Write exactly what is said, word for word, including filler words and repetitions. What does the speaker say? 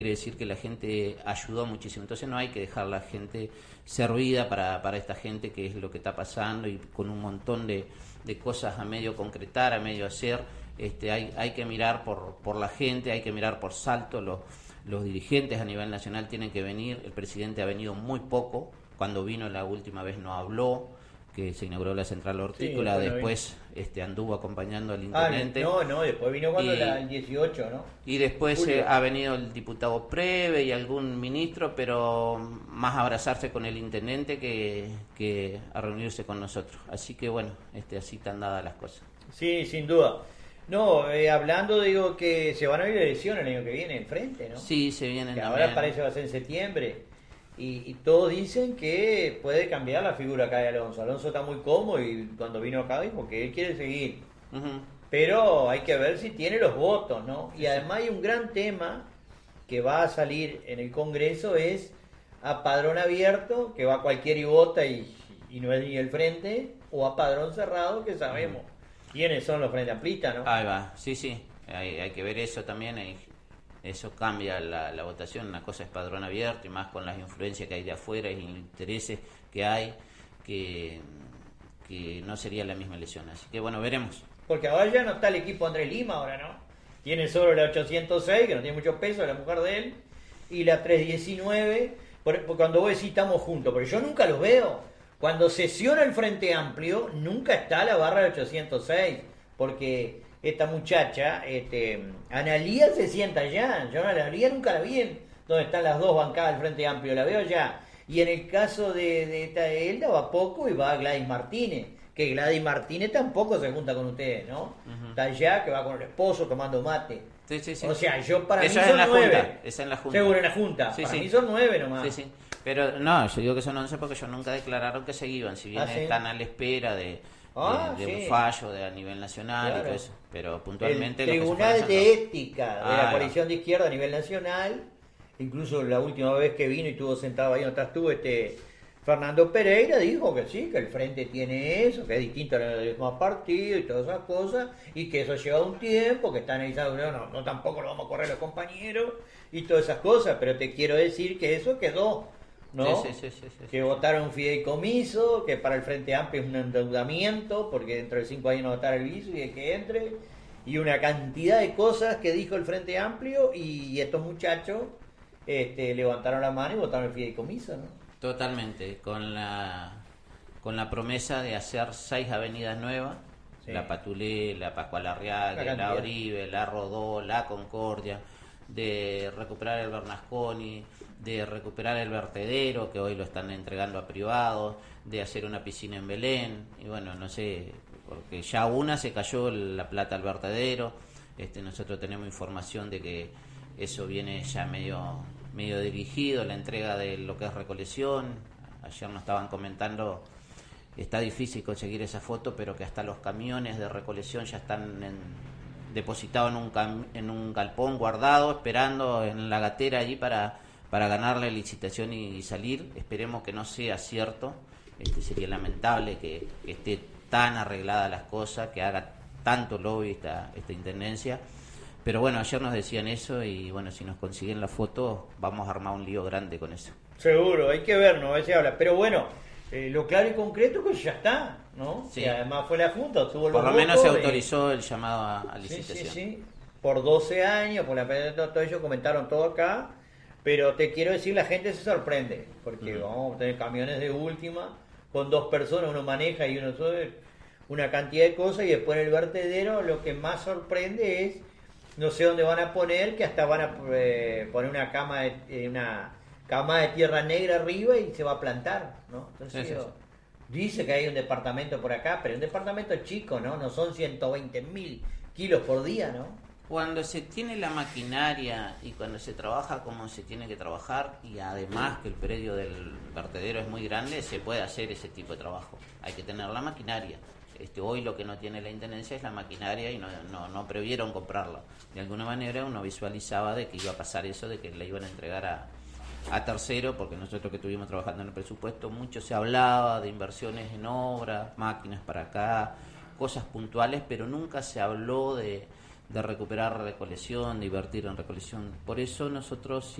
quiere decir que la gente ayudó muchísimo. Entonces no hay que dejar la gente servida para, para esta gente, que es lo que está pasando, y con un montón de, de cosas a medio concretar, a medio hacer. Este, hay, hay que mirar por, por la gente, hay que mirar por Salto. Los, los dirigentes a nivel nacional tienen que venir. El presidente ha venido muy poco. Cuando vino la última vez no habló, que se inauguró la central hortícola, sí, después este, anduvo acompañando al intendente. Ah, no, no, después vino cuando y, era el dieciocho, ¿no? Y después eh, ha venido el diputado Preve y algún ministro, pero más a abrazarse con el intendente que, que a reunirse con nosotros. Así que bueno, este, así están dadas las cosas. Sí, sin duda. No, eh, hablando, digo que se van a ir elecciones el año que viene, enfrente, ¿no? Sí, se vienen que también. Ahora parece que va a ser en septiembre. Y, y todos dicen que puede cambiar la figura acá de Alonso. Alonso está muy cómodo y cuando vino acá dijo que él quiere seguir. Uh-huh. Pero hay que ver si tiene los votos, ¿no? Y además hay un gran tema que va a salir en el Congreso, es a padrón abierto, que va cualquier y vota y, y no es ni el frente, o a padrón cerrado, que sabemos uh-huh. quiénes son los frente amplistas, ¿no? Ahí va, sí, sí, hay, hay que ver eso también. Hay... Eso cambia la, la votación. Una cosa es padrón abierto, y más con las influencias que hay de afuera y los intereses que hay, que, que no sería la misma elección. Así que bueno, veremos. Porque ahora ya no está el equipo Andrés Lima, ahora no. Tiene solo la ochocientos seis, que no tiene mucho peso, la mujer de él, y la trescientos diecinueve, por, por cuando vos decís estamos juntos, pero yo nunca los veo. Cuando sesiona el Frente Amplio, nunca está la barra de ochocientos seis, porque... Esta muchacha, este, Analía, se sienta allá. Yo a Analía nunca la vi en donde están las dos bancadas del Frente Amplio, la veo allá. Y en el caso de, de esta Elda va poco y va Gladys Martínez, que Gladys Martínez tampoco se junta con ustedes, ¿no? Uh-huh. Está allá, que va con el esposo tomando mate. Sí, sí, sí. O sea, yo para Eso mí es son en la nueve. Junta. Esa en la Junta. Seguro en la Junta. Sí, para sí. mí son nueve nomás. Sí, sí. Pero no, yo digo que son once porque ellos nunca declararon que se iban. Si bien ¿Ah, sí? Están a la espera de... Ah, de, de sí. un fallo de a nivel nacional, claro. Y todo eso, pero puntualmente el lo Tribunal que se de Ética de ah, la coalición de izquierda a nivel nacional, incluso la última vez que vino y estuvo sentado ahí donde estás tú, este Fernando Pereira dijo que sí, que el Frente tiene eso, que es distinto a los demás partidos y todas esas cosas, y que eso lleva un tiempo, que están analizando, no, no, no tampoco lo vamos a correr los compañeros y todas esas cosas, pero te quiero decir que eso quedó, ¿no? Sí, sí, sí, sí, sí, que sí. votaron un fideicomiso, que para el Frente Amplio es un endeudamiento, porque dentro de cinco años no va a estar el viso y el que entre, y una cantidad de cosas que dijo el Frente Amplio, y estos muchachos este, levantaron la mano y votaron el fideicomiso, ¿no? Totalmente, con la con la promesa de hacer seis avenidas nuevas, sí. La Patulé, la Pascual Arriaga, la, la Oribe, la Rodó, la Concordia, de recuperar el Bernasconi, de recuperar el vertedero, que hoy lo están entregando a privados, de hacer una piscina en Belén, y bueno, no sé, porque ya una se cayó la plata al vertedero. Este, nosotros tenemos información de que eso viene ya medio, medio dirigido, la entrega de lo que es recolección. Ayer nos estaban comentando, está difícil conseguir esa foto, pero que hasta los camiones de recolección ya están en, depositados en un, cam, en un galpón guardado, esperando en la gatera allí para... para ganar la licitación y salir. Esperemos que no sea cierto. Este, sería lamentable que, que esté tan arreglada las cosas, que haga tanto lobby esta, esta intendencia. Pero bueno, ayer nos decían eso, y bueno, si nos consiguen la foto vamos a armar un lío grande con eso. Seguro, hay que ver, no a veces habla. Pero bueno, eh, lo claro y concreto que ya está, ¿no? Sí. Y además fue la Junta, tuvo Por los lo menos se votos autorizó y... el llamado a, a licitación. Sí, sí, sí. Por doce años, por la todos ellos comentaron todo acá. Pero te quiero decir, la gente se sorprende, porque uh-huh. vamos a tener camiones de última, con dos personas, uno maneja y uno sube, una cantidad de cosas, y después en el vertedero lo que más sorprende es, no sé dónde van a poner, que hasta van a eh, poner una cama de, eh, una cama de tierra negra arriba y se va a plantar, ¿no? Entonces sí, sí, sí. Dice que hay un departamento por acá, pero un departamento chico, ¿no? No son ciento veinte mil kilos por día, ¿no? Cuando se tiene la maquinaria y cuando se trabaja como se tiene que trabajar, y además que el predio del vertedero es muy grande, se puede hacer ese tipo de trabajo. Hay que tener la maquinaria. Este, hoy lo que no tiene la intendencia es la maquinaria, y no, no, no previeron comprarla. De alguna manera uno visualizaba de que iba a pasar eso, de que la iban a entregar a, a tercero, porque nosotros que estuvimos trabajando en el presupuesto, mucho se hablaba de inversiones en obras, máquinas para acá, cosas puntuales, pero nunca se habló de... de recuperar recolección, de invertir en recolección. Por eso nosotros